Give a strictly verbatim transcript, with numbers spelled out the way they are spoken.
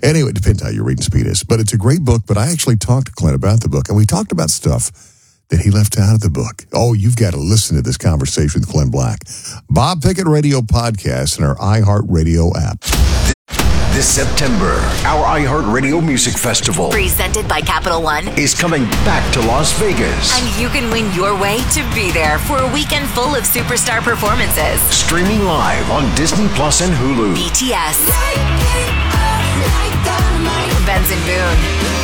Anyway, it depends how your reading speed is. But it's a great book. But I actually talked to Clint about the book, and we talked about stuff that he left out of the book. Oh, you've got to listen to this conversation with Clint Black. Bob Pickett Radio Podcast and our iHeartRadio app. This September, our iHeartRadio Music Festival, presented by Capital One, is coming back to Las Vegas. And you can win your way to be there for a weekend full of superstar performances. Streaming live on Disney Plus and Hulu. B T S, Benson Boone,